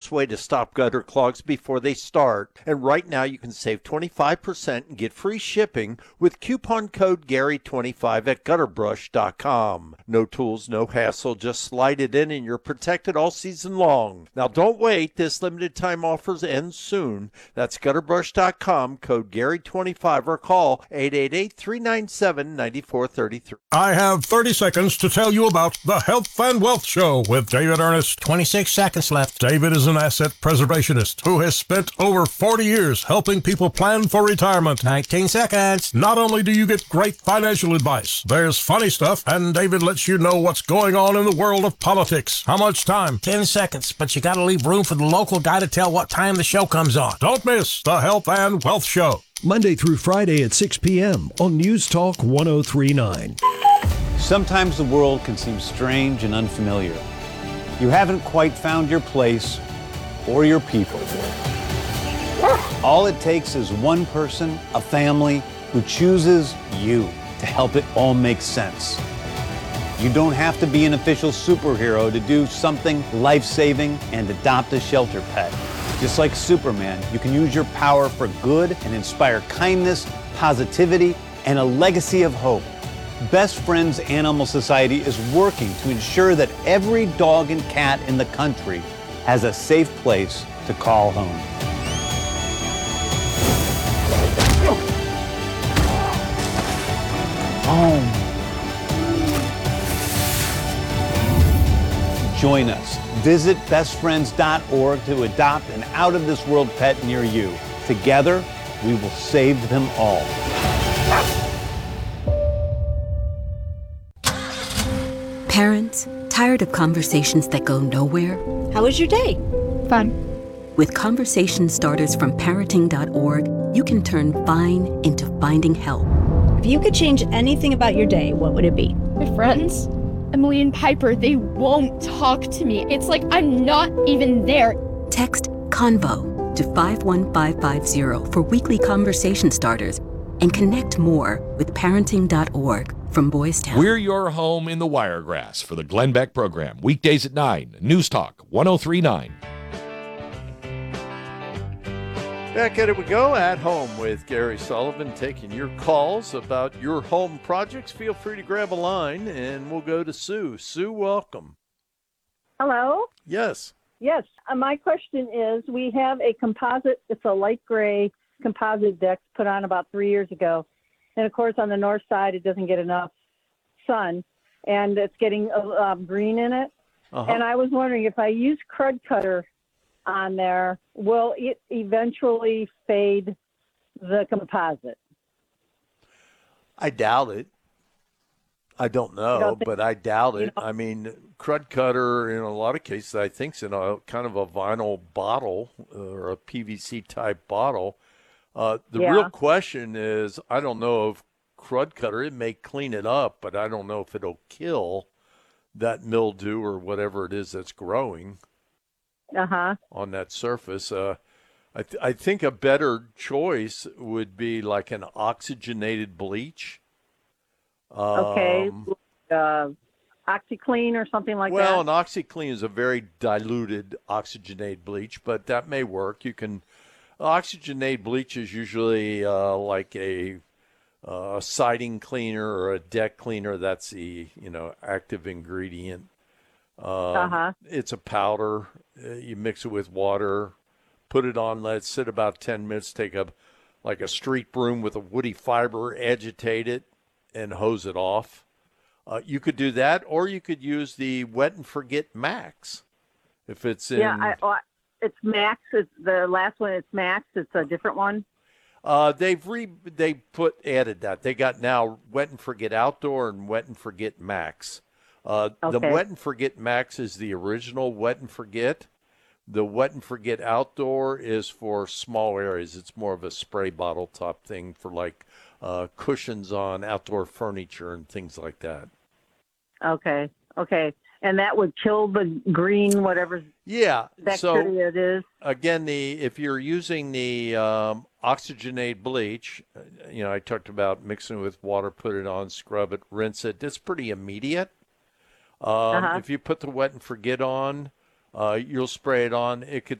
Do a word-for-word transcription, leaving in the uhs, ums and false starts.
best way to stop gutter clogs before they start. And right now you can save twenty-five percent and get free shipping with coupon code Gary twenty-five at gutter brush dot com. No tools, no hassle, just slide it in and you're protected all season long. Now don't wait, this limited time offers end soon. That's gutter brush dot com, code Gary twenty-five, or call eight eight eight, three nine seven, nine four three three. I have thirty seconds to tell you about the Health and Wealth Show with David Ernest. twenty-six seconds left. David is an asset preservationist who has spent over forty years helping people plan for retirement. nineteen seconds. Not only do you get great financial advice, there's funny stuff, and David lets you know what's going on in the world of politics. How much time? ten seconds, but you gotta leave room for the local guy to tell what time the show comes on. Don't miss the Health and Wealth Show. Monday through Friday at six p.m. on News Talk one oh three point nine. Sometimes the world can seem strange and unfamiliar. You haven't quite found your place or your people. All it takes is one person, a family, who chooses you to help it all make sense. You don't have to be an official superhero to do something life-saving and adopt a shelter pet. Just like Superman, you can use your power for good and inspire kindness, positivity, and a legacy of hope. Best Friends Animal Society is working to ensure that every dog and cat in the country has a safe place to call home. Home. Join us. Visit best friends dot org to adopt an out-of-this-world pet near you. Together, we will save them all. Parents, tired of conversations that go nowhere? How was your day? Fun. With conversation starters from parenting dot org, you can turn fine into finding help. If you could change anything about your day, what would it be? My friends, Emily and Piper, they won't talk to me. It's like I'm not even there. Text CONVO to five one five five zero for weekly conversation starters and connect more with parenting dot org from Boys Town. We're your home in the Wiregrass for the Glenn Beck program. Weekdays at nine. News Talk one oh three point nine. Back at it we go, at home with Gary Sullivan, taking your calls about your home projects. Feel free to grab a line, and we'll go to Sue. Sue, welcome. Hello? Yes. Yes. Uh, my question is, we have a composite, it's a light gray composite deck put on about three years ago. And, of course, on the north side, it doesn't get enough sun, and it's getting uh, green in it. Uh-huh. And I was wondering, if I use Crud Cutter on there, will it eventually fade the composite? I doubt it. I don't know, don't think, but I doubt it. You know, I mean, Crud Cutter, in a lot of cases, I think is in a kind of a vinyl bottle or a P V C type bottle. Uh, the yeah. real question is, I don't know if Crud Cutter, it may clean it up, but I don't know if it'll kill that mildew or whatever it is that's growing uh-huh. on that surface. Uh, I, th- I think a better choice would be like an oxygenated bleach. Okay, um, uh, OxyClean or something like well, that? Well, an OxyClean is a very diluted oxygenated bleach, but that may work. You can oxygenated bleach is usually uh, like a uh, siding cleaner or a deck cleaner. That's the you know active ingredient. Uh, uh-huh. It's a powder. Uh, you mix it with water, put it on, let it sit about ten minutes. Take a like a street broom with a woody fiber, agitate it, and hose it off. Uh, you could do that, or you could use the Wet and Forget Max if it's in. Yeah, I, oh, it's Max. It's the last one. It's Max. It's a different one. Uh, they've re they put added that they got now Wet and Forget Outdoor and Wet and Forget Max. Uh, okay. The Wet and Forget Max is the original Wet and Forget. The Wet and Forget Outdoor is for small areas. It's more of a spray bottle type thing for like uh, cushions on outdoor furniture and things like that. Okay. Okay. And that would kill the green, whatever yeah, bacteria so, it is. Again, the if you're using the um, oxygenated bleach, you know, I talked about mixing it with water, put it on, scrub it, rinse it. It's pretty immediate. Um, uh-huh. If you put the Wet and Forget on, uh, you'll spray it on. It could